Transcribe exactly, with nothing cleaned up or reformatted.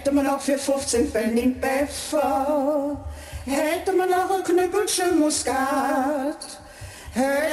Hätte man auch für fünfzehn Pfennig Pfeffer, hätte man auch ein Knüppelchen Muskat, hätte